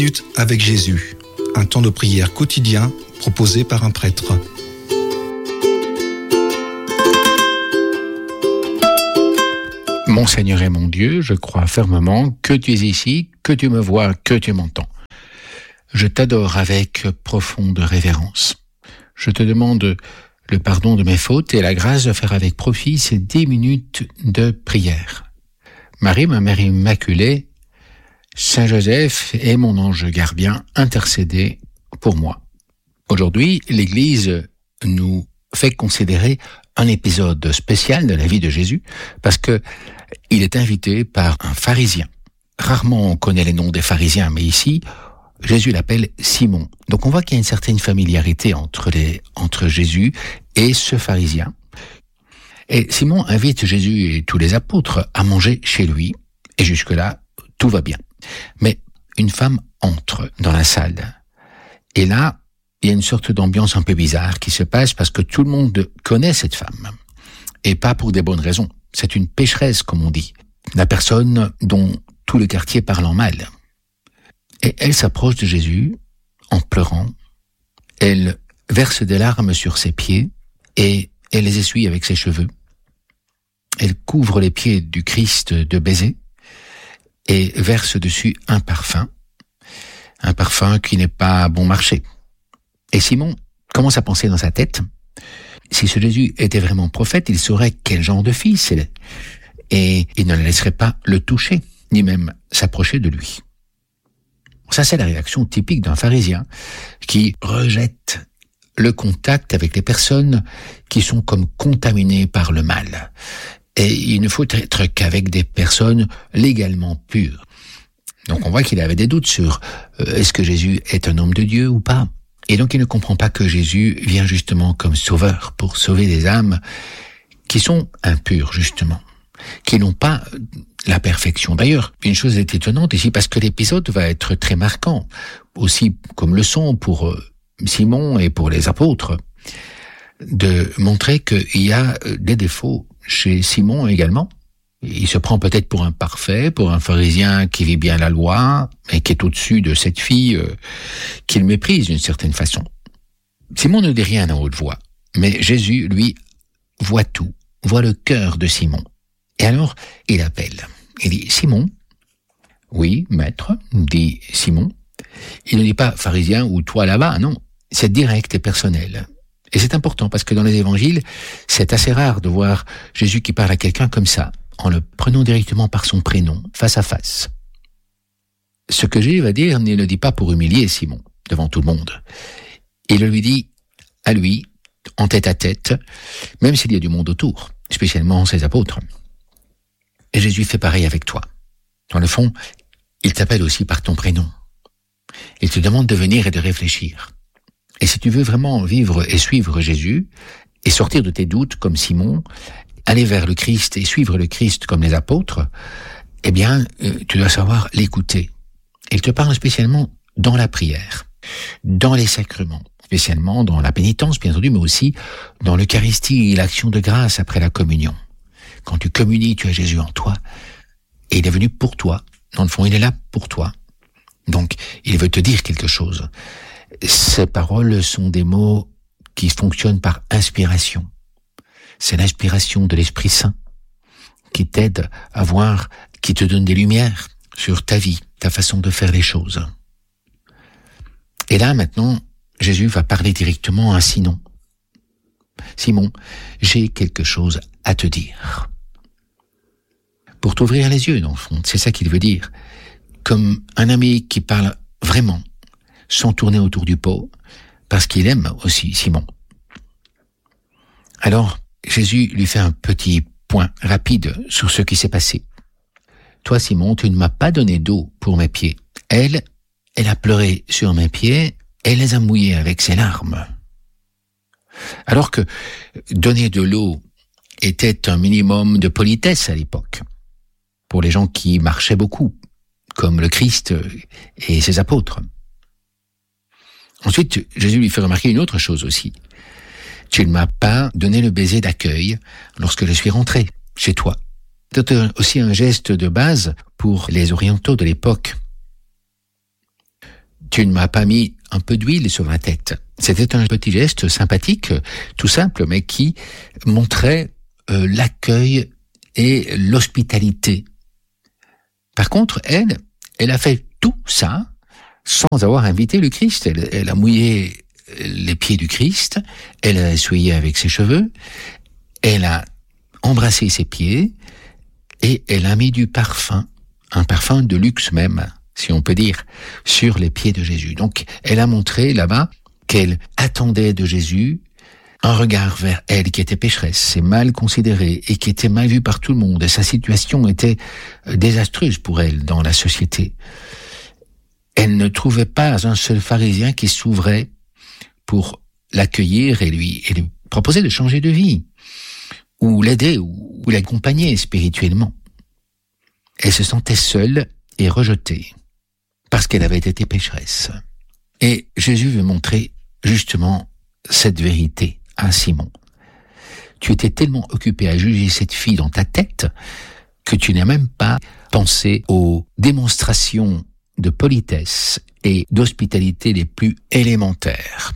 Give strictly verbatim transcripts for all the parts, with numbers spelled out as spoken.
minutes avec Jésus, un temps de prière quotidien proposé par un prêtre. Mon Seigneur et mon Dieu, je crois fermement que tu es ici, que tu me vois, que tu m'entends. Je t'adore avec profonde révérence. Je te demande le pardon de mes fautes et la grâce de faire avec profit ces dix minutes de prière. Marie, ma mère immaculée, Saint Joseph et mon ange gardien, intercédez pour moi. Aujourd'hui, l'Église nous fait considérer un épisode spécial de la vie de Jésus parce que il est invité par un pharisien. Rarement on connaît les noms des pharisiens, mais ici, Jésus l'appelle Simon. Donc on voit qu'il y a une certaine familiarité entre les, entre Jésus et ce pharisien. Et Simon invite Jésus et tous les apôtres à manger chez lui. Et jusque-là, tout va bien. Mais une femme entre dans la salle. Et là, il y a une sorte d'ambiance un peu bizarre qui se passe parce que tout le monde connaît cette femme. Et pas pour des bonnes raisons. C'est une pécheresse, comme on dit. La personne dont tout le quartier parle en mal. Et elle s'approche de Jésus en pleurant. Elle verse des larmes sur ses pieds et elle les essuie avec ses cheveux. Elle couvre les pieds du Christ de baisers et verse dessus un parfum. Un parfum qui n'est pas bon marché. Et Simon commence à penser dans sa tête, si ce Jésus était vraiment prophète, il saurait quel genre de fils il est. Et il ne la laisserait pas le toucher, ni même s'approcher de lui. Ça, c'est la réaction typique d'un pharisien qui rejette le contact avec les personnes qui sont comme contaminées par le mal. Et il ne faut être qu'avec des personnes légalement pures. Donc on voit qu'il avait des doutes sur euh, est-ce que Jésus est un homme de Dieu ou pas. Et donc il ne comprend pas que Jésus vient justement comme sauveur pour sauver des âmes qui sont impures justement, qui n'ont pas la perfection. D'ailleurs, une chose est étonnante ici parce que l'épisode va être très marquant, aussi comme leçon pour euh, Simon et pour les apôtres, de montrer qu'il y a des défauts chez Simon également. Il se prend peut-être pour un parfait, pour un pharisien qui vit bien la loi, mais qui est au-dessus de cette fille euh, qu'il méprise d'une certaine façon. Simon ne dit rien à haute voix, mais Jésus, lui, voit tout, voit le cœur de Simon. Et alors, il appelle. Il dit « Simon ». « Oui, maître », dit Simon. Il ne dit pas « pharisien » ou « toi là-bas », non, c'est direct et personnel. Et c'est important parce que dans les évangiles, c'est assez rare de voir Jésus qui parle à quelqu'un comme ça, en le prenant directement par son prénom, face à face. Ce que Jésus va dire, ne le dit pas pour humilier Simon, devant tout le monde. Il le lui dit à lui, en tête à tête, même s'il y a du monde autour, spécialement ses apôtres. Et Jésus fait pareil avec toi. Dans le fond, il t'appelle aussi par ton prénom. Il te demande de venir et de réfléchir. Et si tu veux vraiment vivre et suivre Jésus, et sortir de tes doutes comme Simon, aller vers le Christ et suivre le Christ comme les apôtres, eh bien, euh, tu dois savoir l'écouter. Il te parle spécialement dans la prière, dans les sacrements, spécialement dans la pénitence, bien entendu, mais aussi dans l'Eucharistie et l'action de grâce après la communion. Quand tu communies, tu as Jésus en toi, et il est venu pour toi. Dans le fond, il est là pour toi. Donc, il veut te dire quelque chose. Ces paroles sont des mots qui fonctionnent par inspiration. C'est l'inspiration de l'Esprit Saint qui t'aide à voir, qui te donne des lumières sur ta vie, ta façon de faire les choses. Et là, maintenant, Jésus va parler directement à Simon. Simon, j'ai quelque chose à te dire. Pour t'ouvrir les yeux, dans le fond, c'est ça qu'il veut dire. Comme un ami qui parle vraiment, sans tourner autour du pot, parce qu'il aime aussi Simon. Alors, Jésus lui fait un petit point rapide sur ce qui s'est passé. Toi, Simon, tu ne m'as pas donné d'eau pour mes pieds. Elle, elle a pleuré sur mes pieds, elle les a mouillés avec ses larmes. Alors que donner de l'eau était un minimum de politesse à l'époque, pour les gens qui marchaient beaucoup, comme le Christ et ses apôtres. Ensuite, Jésus lui fait remarquer une autre chose aussi. Tu ne m'as pas donné le baiser d'accueil lorsque je suis rentré chez toi. C'est aussi un geste de base pour les orientaux de l'époque. tu ne m'as pas mis un peu d'huile sur la tête. C'était un petit geste sympathique, tout simple, mais qui montrait euh, l'accueil et l'hospitalité. Par contre, elle, elle a fait tout ça sans avoir invité le Christ. Elle, elle a mouillé les pieds du Christ, elle a essuyé avec ses cheveux, elle a embrassé ses pieds et elle a mis du parfum, un parfum de luxe même, si on peut dire, sur les pieds de Jésus. Donc, elle a montré là-bas qu'elle attendait de Jésus un regard vers elle qui était pécheresse et mal considérée et qui était mal vue par tout le monde. Et sa situation était désastreuse pour elle dans la société. Elle ne trouvait pas un seul pharisien qui s'ouvrait pour l'accueillir et lui, et lui proposer de changer de vie, ou l'aider, ou, ou l'accompagner spirituellement. Elle se sentait seule et rejetée, parce qu'elle avait été pécheresse. Et Jésus veut montrer justement cette vérité à Simon. Tu étais tellement occupé à juger cette fille dans ta tête que tu n'as même pas pensé aux démonstrations de politesse et d'hospitalité les plus élémentaires.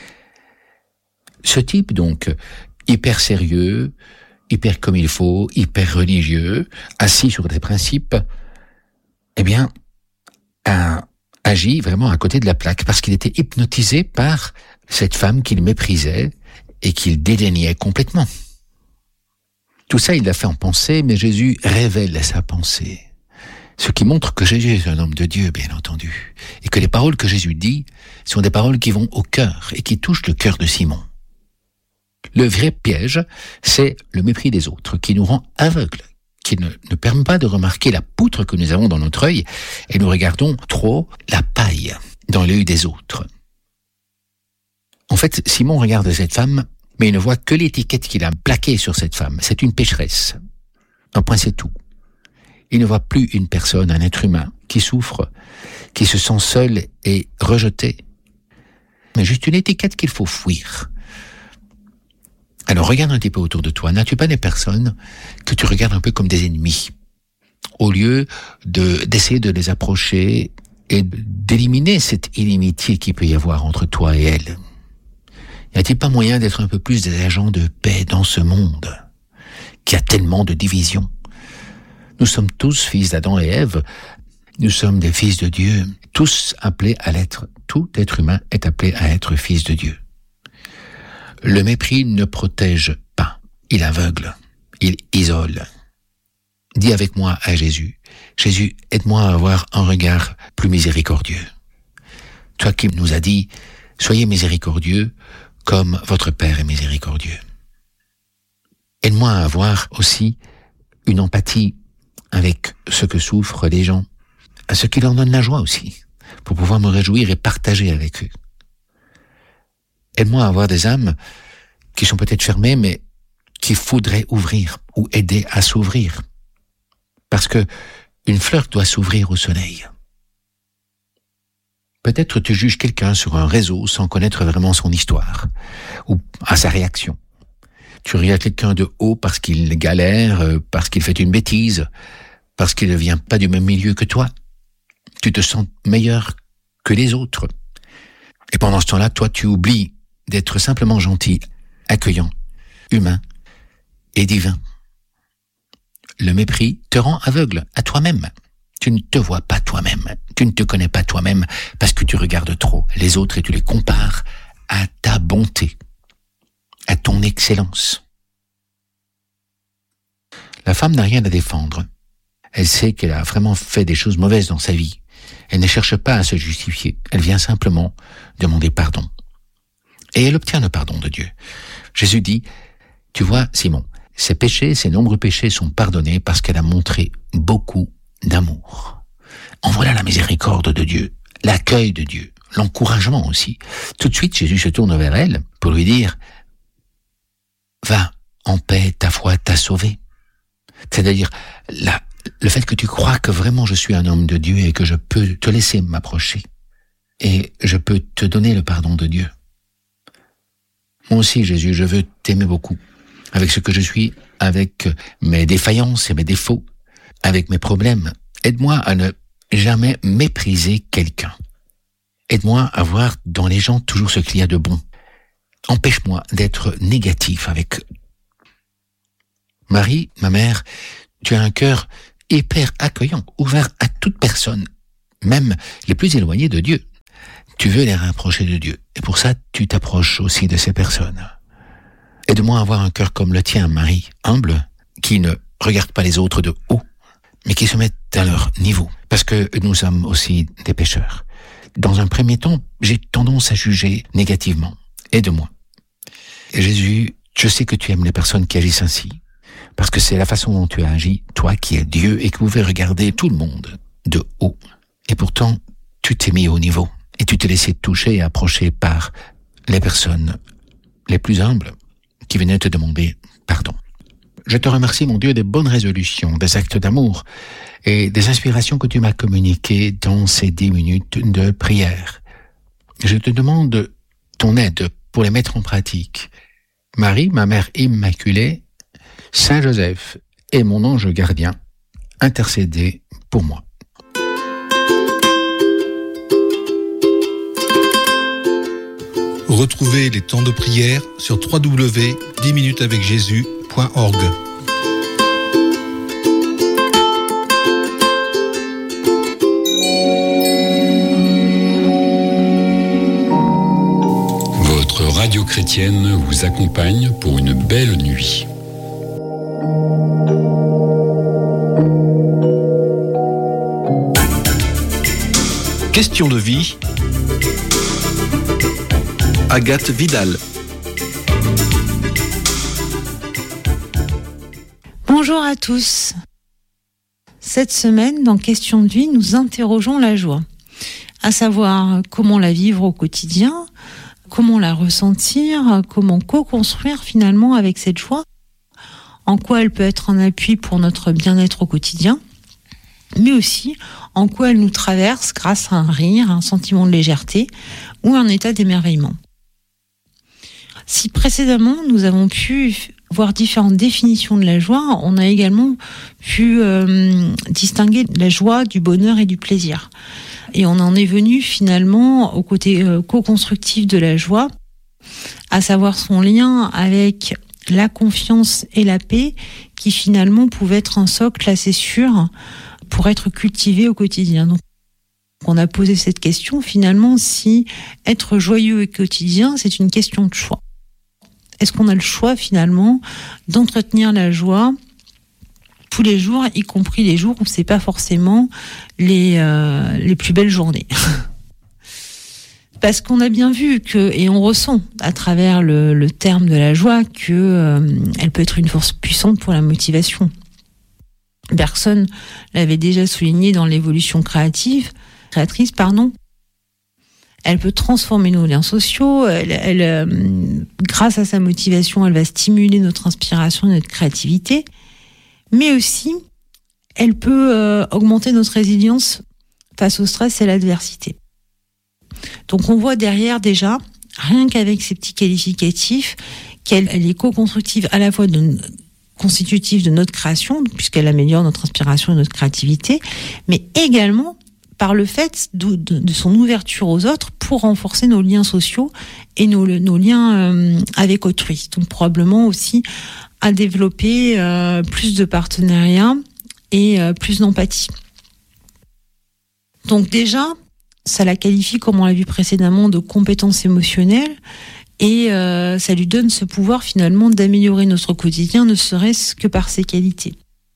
Ce type, donc, hyper sérieux, hyper comme il faut, hyper religieux, assis sur des principes, eh bien, a agi vraiment à côté de la plaque, parce qu'il était hypnotisé par cette femme qu'il méprisait et qu'il dédaignait complètement. Tout ça, il l'a fait en pensée, mais Jésus révèle sa pensée. Ce qui montre que Jésus est un homme de Dieu, bien entendu, et que les paroles que Jésus dit sont des paroles qui vont au cœur et qui touchent le cœur de Simon. Le vrai piège, c'est le mépris des autres, qui nous rend aveugles, qui ne, ne permet pas de remarquer la poutre que nous avons dans notre œil, et nous regardons trop la paille dans l'œil des autres. En fait, Simon regarde cette femme, mais il ne voit que l'étiquette qu'il a plaquée sur cette femme. C'est une pécheresse. Un point, c'est tout. Il ne voit plus une personne, un être humain, qui souffre, qui se sent seul et rejeté, mais juste une étiquette qu'il faut fuir. Alors regarde un petit peu autour de toi. N'as-tu pas des personnes que tu regardes un peu comme des ennemis, au lieu de d'essayer de les approcher et d'éliminer cette inimitié qu'il peut y avoir entre toi et elles? Y a-t-il pas moyen d'être un peu plus des agents de paix dans ce monde qui a tellement de divisions? Nous sommes tous fils d'Adam et Ève, nous sommes des fils de Dieu, tous appelés à l'être. Tout être humain est appelé à être fils de Dieu. Le mépris ne protège pas, il aveugle, il isole. Dis avec moi à Jésus, Jésus, aide-moi à avoir un regard plus miséricordieux. Toi qui nous as dit, soyez miséricordieux comme votre Père est miséricordieux. Aide-moi à avoir aussi une empathie avec ce que souffrent les gens, à ce qui leur donne la joie aussi, pour pouvoir me réjouir et partager avec eux. Aide-moi à avoir des âmes qui sont peut-être fermées, mais qu'il faudrait ouvrir ou aider à s'ouvrir. Parce que une fleur doit s'ouvrir au soleil. Peut-être tu juges quelqu'un sur un réseau sans connaître vraiment son histoire, ou à sa réaction. Tu regardes quelqu'un de haut parce qu'il galère, parce qu'il fait une bêtise, parce qu'il ne vient pas du même milieu que toi. Tu te sens meilleur que les autres. Et pendant ce temps-là, toi, tu oublies d'être simplement gentil, accueillant, humain et divin. Le mépris te rend aveugle à toi-même. Tu ne te vois pas toi-même. Tu ne te connais pas toi-même parce que tu regardes trop les autres et tu les compares à ta bonté, à ton excellence. La femme n'a rien à défendre. Elle sait qu'elle a vraiment fait des choses mauvaises dans sa vie. Elle ne cherche pas à se justifier. Elle vient simplement demander pardon. Et elle obtient le pardon de Dieu. Jésus dit, tu vois, Simon, ses péchés, ses nombreux péchés sont pardonnés parce qu'elle a montré beaucoup d'amour. En voilà la miséricorde de Dieu, l'accueil de Dieu, l'encouragement aussi. Tout de suite, Jésus se tourne vers elle pour lui dire, va en paix, ta foi t'a sauvé. C'est-à-dire, la, le fait que tu crois que vraiment je suis un homme de Dieu et que je peux te laisser m'approcher et je peux te donner le pardon de Dieu. Moi aussi, Jésus, je veux t'aimer beaucoup, avec ce que je suis, avec mes défaillances et mes défauts, avec mes problèmes. Aide-moi à ne jamais mépriser quelqu'un. Aide-moi à voir dans les gens toujours ce qu'il y a de bon. Empêche-moi d'être négatif avec. Marie, ma mère, tu as un cœur hyper accueillant, ouvert à toute personne, même les plus éloignés de Dieu. Tu veux les rapprocher de Dieu, et pour ça, tu t'approches aussi de ces personnes. Aide-moi à avoir un cœur comme le tien, Marie, humble, qui ne regarde pas les autres de haut, mais qui se met à leur niveau, parce que nous sommes aussi des pécheurs. Dans un premier temps, j'ai tendance à juger négativement. Aide-moi. Et Jésus, je sais que tu aimes les personnes qui agissent ainsi, parce que c'est la façon dont tu as agi, toi qui es Dieu et qui pouvais regarder tout le monde de haut. Et pourtant, tu t'es mis au niveau et tu t'es laissé toucher et approcher par les personnes les plus humbles qui venaient te demander pardon. Je te remercie, mon Dieu, des bonnes résolutions, des actes d'amour et des inspirations que tu m'as communiquées dans ces dix minutes de prière. Je te demande ton aide pour les mettre en pratique. Marie, ma mère immaculée, Saint Joseph et mon ange gardien, intercédez pour moi. Retrouvez les temps de prière sur w w w point dix minutes avec jésus point org. Votre radio chrétienne vous accompagne pour une belle nuit. Question de vie. Agathe Vidal. Bonjour à tous. Cette semaine, dans Question de vie, nous interrogeons la joie, à savoir comment la vivre au quotidien, comment la ressentir, comment co-construire finalement avec cette joie, en quoi elle peut être un appui pour notre bien-être au quotidien, mais aussi en quoi elle nous traverse grâce à un rire, un sentiment de légèreté ou un état d'émerveillement. Si précédemment nous avons pu voir différentes définitions de la joie, on a également pu euh, distinguer la joie du bonheur et du plaisir. Et on en est venu finalement au côté euh, co-constructif de la joie, à savoir son lien avec la confiance et la paix, qui finalement pouvaient être un socle assez sûr pour être cultivé au quotidien. Donc, on a posé cette question finalement, si être joyeux au quotidien, c'est une question de choix. Est-ce qu'on a le choix finalement d'entretenir la joie tous les jours, y compris les jours où c'est pas forcément les euh, les plus belles journées? Parce qu'on a bien vu que, et on ressent à travers le, le terme de la joie, que euh, elle peut être une force puissante pour la motivation. Bergson l'avait déjà souligné dans l'évolution créative, créatrice, pardon. Elle peut transformer nos liens sociaux. Elle, elle, euh, grâce à sa motivation, elle va stimuler notre inspiration et notre créativité. Mais aussi, elle peut euh, augmenter notre résilience face au stress et à l'adversité. Donc on voit derrière déjà, rien qu'avec ces petits qualificatifs, qu'elle elle est co-constructive à la fois de, constitutive de notre création, puisqu'elle améliore notre inspiration et notre créativité, mais également par le fait de, de, de son ouverture aux autres pour renforcer nos liens sociaux et nos, nos liens euh, avec autrui. Donc probablement aussi à développer euh, plus de partenariats et euh, plus d'empathie. Donc déjà, ça la qualifie, comme on l'a vu précédemment, de compétence émotionnelle, et euh, ça lui donne ce pouvoir finalement d'améliorer notre quotidien, ne serait-ce que par ses qualités.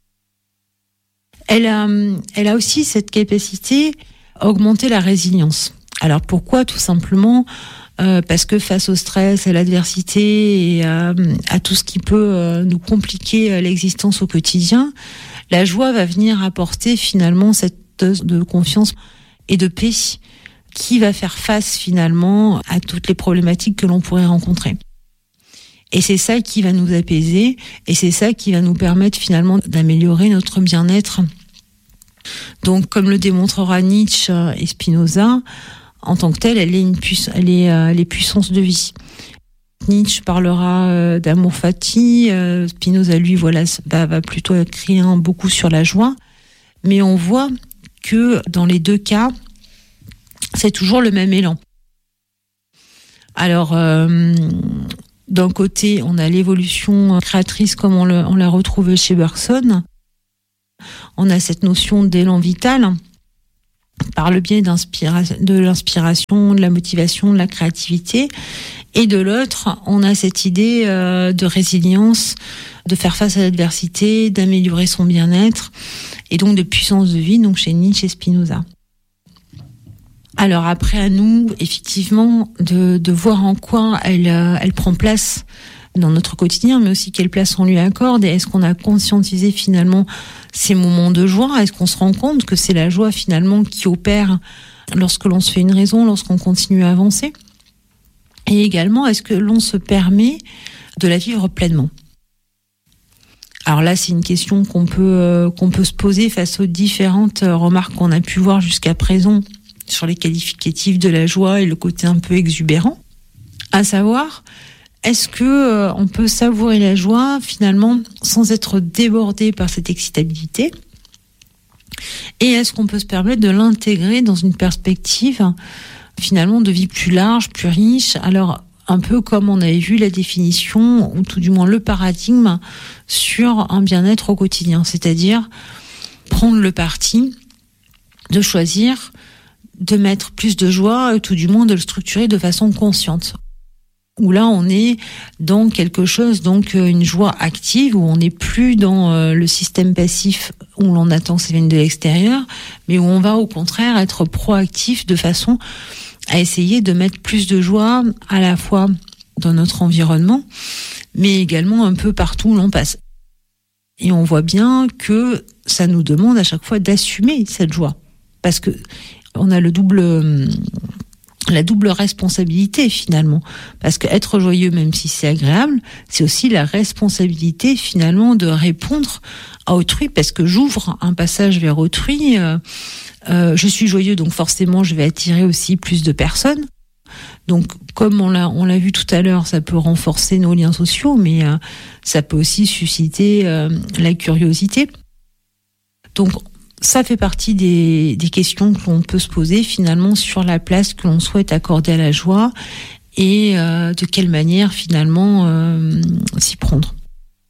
Elle a, elle a aussi cette capacité à augmenter la résilience. Alors pourquoi? Tout simplement euh, parce que face au stress, à l'adversité et à, à tout ce qui peut euh, nous compliquer l'existence au quotidien, la joie va venir apporter finalement cette dose de confiance et de paix qui va faire face finalement à toutes les problématiques que l'on pourrait rencontrer. Et c'est ça qui va nous apaiser, et c'est ça qui va nous permettre finalement d'améliorer notre bien-être. Donc, comme le démontrera Nietzsche et Spinoza, en tant que telle, elle est une puiss- elle est, euh, elle est puissance de vie. Nietzsche parlera euh, d'amour fati, euh, Spinoza, lui, voilà, va, va plutôt écrire beaucoup sur la joie. Mais on voit que dans les deux cas, c'est toujours le même élan. Alors, euh, d'un côté, on a l'évolution créatrice comme on, le, on l'a retrouvée chez Bergson. On a cette notion d'élan vital par le biais d'inspira- de l'inspiration, de la motivation, de la créativité. Et de l'autre, on a cette idée euh, de résilience, de faire face à l'adversité, d'améliorer son bien-être, et donc de puissance de vie, donc chez Nietzsche et Spinoza. Alors après, à nous, effectivement, de, de voir en quoi elle, euh, elle prend place dans notre quotidien, mais aussi quelle place on lui accorde, et est-ce qu'on a conscientisé finalement ces moments de joie? Est-ce qu'on se rend compte que c'est la joie finalement qui opère lorsque l'on se fait une raison, lorsqu'on continue à avancer? Et également, est-ce que l'on se permet de la vivre pleinement? Alors là, c'est une question qu'on peut, euh, qu'on peut se poser face aux différentes remarques qu'on a pu voir jusqu'à présent sur les qualificatifs de la joie et le côté un peu exubérant. À savoir, est-ce que euh, on peut savourer la joie finalement sans être débordé par cette excitabilité? Et est-ce qu'on peut se permettre de l'intégrer dans une perspective finalement de vie plus large, plus riche? Alors, un peu comme on avait vu la définition, ou tout du moins le paradigme, sur un bien-être au quotidien. C'est-à-dire prendre le parti de choisir de mettre plus de joie, ou tout du moins de le structurer de façon consciente. Où là, on est dans quelque chose, donc une joie active, où on n'est plus dans le système passif où l'on attend que ça vienne de l'extérieur, mais où on va au contraire être proactif de façon à essayer de mettre plus de joie à la fois dans notre environnement, mais également un peu partout où l'on passe. Et on voit bien que ça nous demande à chaque fois d'assumer cette joie, parce que on a le double, la double responsabilité finalement, parce que être joyeux, même si c'est agréable, c'est aussi la responsabilité finalement de répondre à autrui, parce que j'ouvre un passage vers autrui. Euh, euh, je suis joyeux, donc forcément je vais attirer aussi plus de personnes. Donc, comme on l'a, on l'a vu tout à l'heure, ça peut renforcer nos liens sociaux, mais euh, ça peut aussi susciter euh, la curiosité. Donc, ça fait partie des, des questions que l'on peut se poser finalement sur la place que l'on souhaite accorder à la joie et euh, de quelle manière finalement euh, s'y prendre.